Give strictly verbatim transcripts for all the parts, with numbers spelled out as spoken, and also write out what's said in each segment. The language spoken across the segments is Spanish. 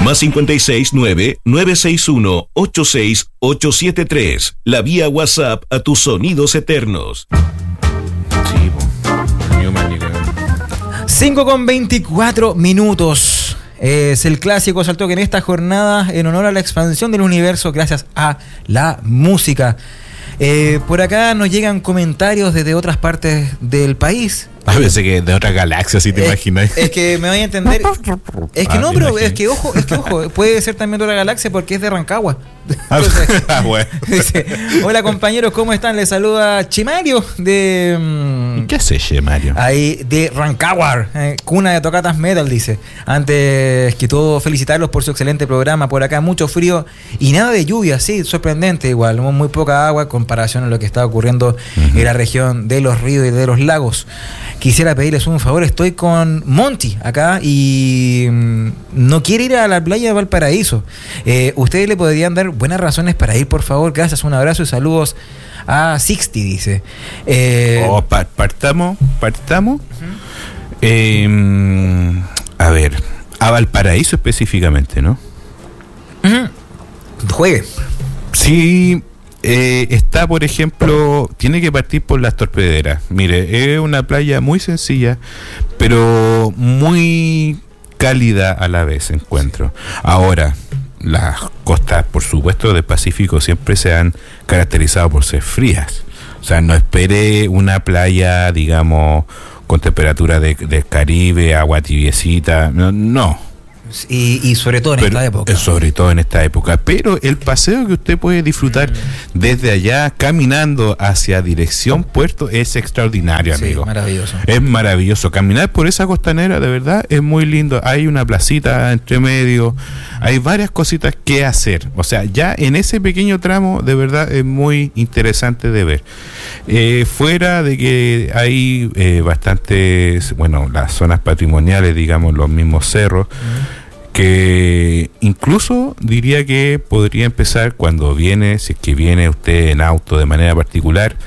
Más cincuenta y seis nueve, nueve seis uno, ocho seis ocho siete tres. La vía WhatsApp a tus sonidos eternos. Sí, po. Newman, cinco con veinticuatro minutos. Es el clásico salto que en esta jornada, en honor a la expansión del universo gracias a la música. Eh, por acá nos llegan comentarios desde otras partes del país. A veces que de otra galaxia, si te eh, imaginas. Es que me voy a entender. Es que ah, no, pero es que ojo, es que ojo, puede ser también de otra galaxia porque es de Rancagua. Entonces, ah, bueno. Dice, hola compañeros, ¿cómo están? Les saluda Chimario de... Um, ¿Qué hace Chimario? Ahí de Rancagua, eh, cuna de tocatas metal, dice. Antes que todo, felicitarlos por su excelente programa. Por acá mucho frío y nada de lluvia, sí, sorprendente igual. Muy poca agua en comparación a lo que está ocurriendo uh-huh. en la región de los ríos y de los lagos. Quisiera pedirles un favor, estoy con Monty acá y mmm, no quiere ir a la playa de Valparaíso. Eh, ¿Ustedes le podrían dar buenas razones para ir, por favor? Gracias, un abrazo y saludos a Sixty, dice. Eh, oh, pa- partamos, partamos. Uh-huh. Eh, a ver, a Valparaíso específicamente, ¿no? Uh-huh. Juegue. Sí. Eh, está, por ejemplo, tiene que partir por Las Torpederas. Mire, es una playa muy sencilla, pero muy cálida a la vez, encuentro. Ahora, las costas, por supuesto, del Pacífico siempre se han caracterizado por ser frías. O sea, no espere una playa, digamos, con temperatura de, del Caribe, agua tibiecita, no, no. Y, y sobre todo en pero, esta época. Sobre todo en esta época. Pero el paseo que usted puede disfrutar mm. desde allá, caminando hacia dirección puerto, es extraordinario, sí, amigo. Maravilloso. Es maravilloso. Caminar por esa costanera, de verdad, es muy lindo. Hay una placita entre medio. Hay varias cositas que hacer. O sea, ya en ese pequeño tramo, de verdad, es muy interesante de ver. Eh, fuera de que hay eh, bastantes, bueno, las zonas patrimoniales, digamos, los mismos cerros, mm. que incluso diría que podría empezar cuando viene, si es que viene usted en auto de manera particular,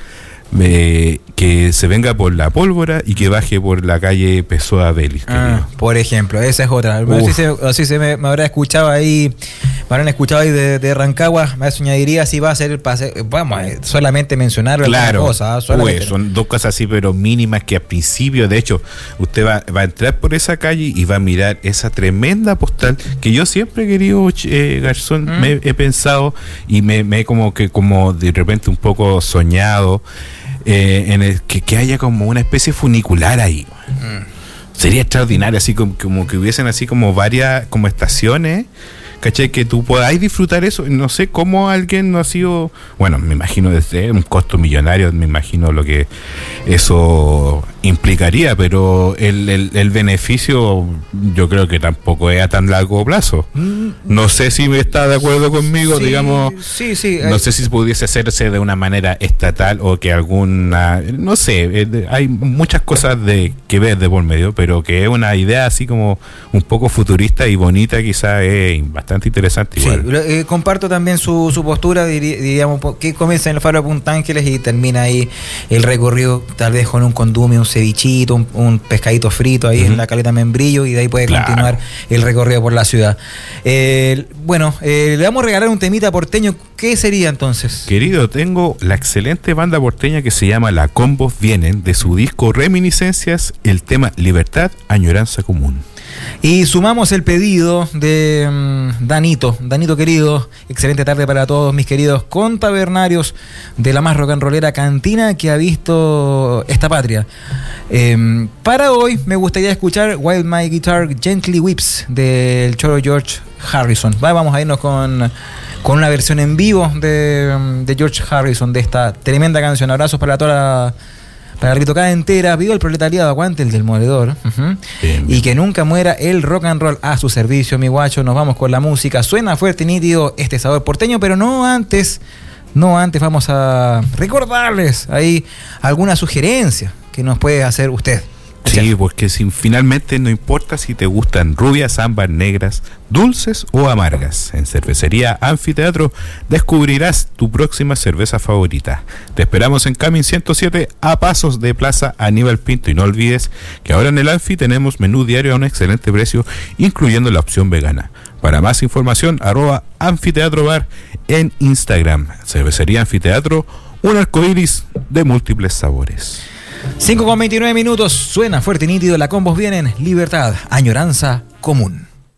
eh, que se venga por la Pólvora y que baje por la calle Pessoa Vélez. Ah, por ejemplo, esa es otra. Así se, así se me, me habrá escuchado ahí, me habrán escuchado ahí de, de Rancagua, me añadiría si va a ser el paseo. Vamos, solamente mencionar claro, cosa. Pues, son dos cosas así, pero mínimas que al principio, de hecho, usted va, va a entrar por esa calle y va a mirar esa tremenda postal que yo siempre he querido, eh, Garzón, mm. me he pensado y me, me he como que como de repente un poco soñado. Eh, en el que, que haya como una especie funicular ahí. Mm. Sería extraordinario, así como, como que hubiesen así como varias como estaciones, ¿cachai? Que tú podáis disfrutar eso. No sé cómo alguien no ha sido, bueno, me imagino desde un costo millonario, me imagino lo que eso implicaría, pero el, el, el beneficio yo creo que tampoco es a tan largo plazo. No sé si me está de acuerdo conmigo, sí, digamos, sí, sí, no hay... sé si pudiese hacerse de una manera estatal o que alguna, no sé, hay muchas cosas de que ver de por medio, pero que es una idea así como un poco futurista y bonita, quizás es bastante interesante igual. Sí, eh, comparto también su, su postura, diría, diríamos, que comienza en el Faro de Punta Ángeles y termina ahí el recorrido, tal vez con un condumio, un cevichito, un, un pescadito frito ahí uh-huh. en la Caleta Membrillo, y de ahí puede claro. continuar el recorrido por la ciudad. Eh, bueno, eh, le vamos a regalar un temita porteño. ¿Qué sería entonces? Querido, tengo la excelente banda porteña que se llama La Combos Vienen, de su disco Reminiscencias, el tema Libertad, Añoranza Común. Y sumamos el pedido de um, Danito, Danito querido, excelente tarde para todos mis queridos contabernarios de la más rock and rollera cantina que ha visto esta patria. Eh, para hoy me gustaría escuchar While My Guitar Gently Weeps del choro George Harrison. Va, vamos a irnos con, con una versión en vivo de, de George Harrison de esta tremenda canción. Abrazos para toda la... Para la ritocada entera, viva el proletariado, aguante el del moledor. Uh-huh. Bien, bien. Y que nunca muera el rock and roll a su servicio, mi guacho. Nos vamos con la música. Suena fuerte y nítido este sabor porteño, pero no antes, no antes vamos a recordarles ahí alguna sugerencia que nos puede hacer usted. Sí, porque si, finalmente no importa si te gustan rubias, ámbar, negras, dulces o amargas. En Cervecería Anfiteatro descubrirás tu próxima cerveza favorita. Te esperamos en Camin ciento siete, a pasos de Plaza Aníbal Pinto. Y no olvides que ahora en el Anfi tenemos menú diario a un excelente precio, incluyendo la opción vegana. Para más información, arroba Anfiteatro Bar en Instagram. Cervecería Anfiteatro, un arcoíris de múltiples sabores. cinco con veintinueve minutos, suena fuerte y nítido, la combos vienen, libertad, añoranza común.